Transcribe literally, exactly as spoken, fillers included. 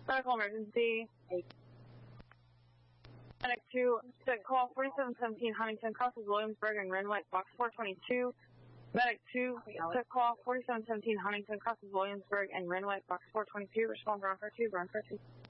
Medical emergency. Medic two, to call forty-seven seventeen Huntington, crosses Williamsburg and Renwick, box four twenty-two. Medic two, to call forty-seven seventeen Huntington, crosses Williamsburg and Renwick, box four twenty-two. Respond ground for two, ground for two.